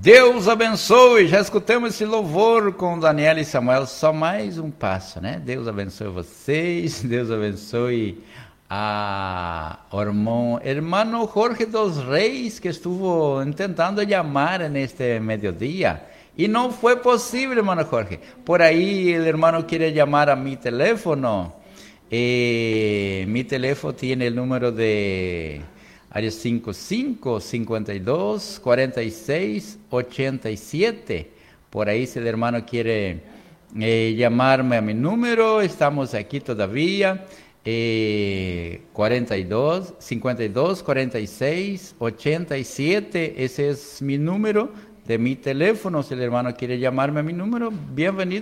Deus abençoe, já escutamos esse louvor com Daniela e Samuel, só mais um passo, né? Deus abençoe vocês, Deus abençoe a hermano Jorge dos Reis, que estuvo tentando chamar neste mediodía, y no fue posible, hermano Jorge. Por ahí el hermano quiere llamar a mi teléfono, mi teléfono tiene el número de área 55 52 46 87. Por ahí si el hermano quiere llamarme a mi número, estamos aquí todavía. 42 52 46 87, ese es mi número de mi teléfono. Si el hermano quiere llamarme a mi número, bienvenido.